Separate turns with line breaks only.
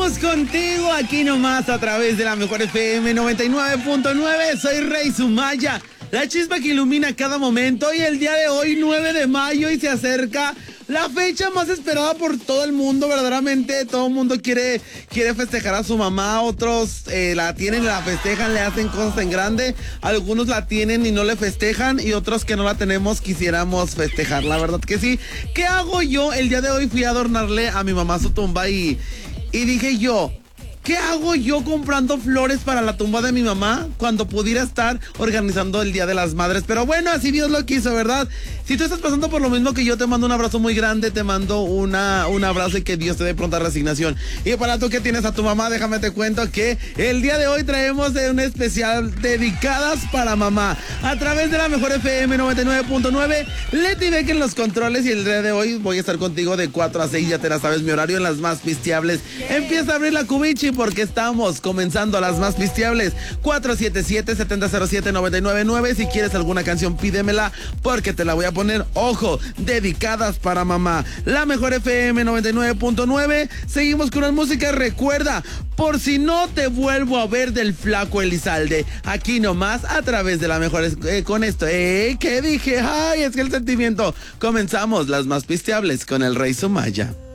Seguimos contigo aquí nomás a través de la mejor FM 99.9. Soy Rey Sumaya, la chispa que ilumina cada momento. Y el día de hoy, 9 de mayo, y se acerca la fecha más esperada por todo el mundo. Verdaderamente todo el mundo quiere festejar a su mamá. Otros la tienen, la festejan, le hacen cosas en grande. Algunos la tienen y no le festejan, y otros que no la tenemos quisiéramos festejar. La verdad que sí. ¿Qué hago yo? El día de hoy fui a adornarle a mi mamá su tumba y dije yo, ¿qué hago yo comprando flores para la tumba de mi mamá cuando pudiera estar organizando el Día de las Madres? Pero bueno, así Dios lo quiso, ¿verdad? Si tú estás pasando por lo mismo que yo, te mando un abrazo muy grande, te mando un abrazo y que Dios te dé pronta resignación. Y para tú que tienes a tu mamá, déjame te cuento que el día de hoy traemos un especial dedicadas para mamá. A través de la mejor FM 99.9, Leti Beck en los controles, y el día de hoy voy a estar contigo de 4 a 6, ya te la sabes, mi horario en las más pisteables. Empieza a abrir la cubichi porque estamos comenzando las más pisteables. 477-7007-999. Si quieres alguna canción, pídemela porque te la voy a poner. Ojo, dedicadas para mamá. La mejor FM 99.9. Seguimos con la música. Recuerda, por si no te vuelvo a ver, del Flaco Elizalde. Aquí nomás a través de la mejor. Con esto, ¿qué dije? Ay, es que el sentimiento. Comenzamos las más pisteables con el Rey Sumaya.